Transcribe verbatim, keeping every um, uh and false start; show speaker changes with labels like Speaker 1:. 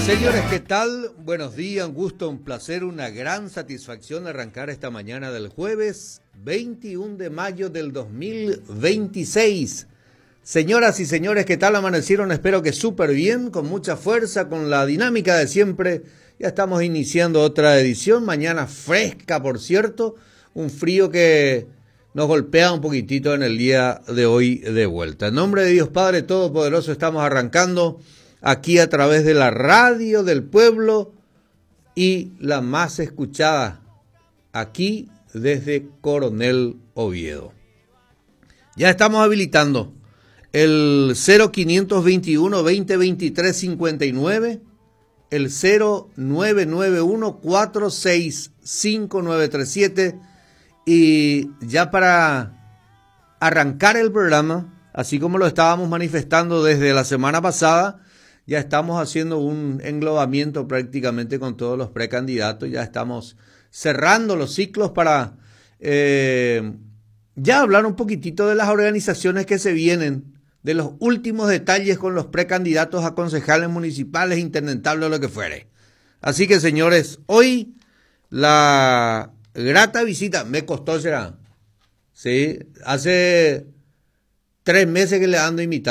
Speaker 1: Señores, ¿qué tal? Buenos días, un gusto, un placer, una gran satisfacción arrancar esta mañana del jueves veintiuno de mayo del dos mil veintiséis. Señoras y señores, ¿qué tal amanecieron? Espero que súper bien, con mucha fuerza, con la dinámica de siempre. Ya estamos iniciando otra edición, mañana fresca, por cierto, un frío que nos golpea un poquitito en el día de hoy de vuelta. En nombre de Dios Padre Todopoderoso estamos arrancando aquí a través de la radio del pueblo y la más escuchada, aquí desde Coronel Oviedo. Ya estamos habilitando el cero quinientos veintiuno, veinte veintitrés, cincuenta y nueve, el cero nueve nueve uno, cuatro seis cinco nueve tres siete, y ya para arrancar el programa, así como lo estábamos manifestando desde la semana pasada, ya estamos haciendo un englobamiento prácticamente con todos los precandidatos, ya estamos cerrando los ciclos para eh, ya hablar un poquitito de las organizaciones que se vienen, de los últimos detalles con los precandidatos a concejales municipales, intendentables o lo que fuere. Así que, señores, hoy la grata visita, me costó será, ¿sí? Hace tres meses que le ando invitando.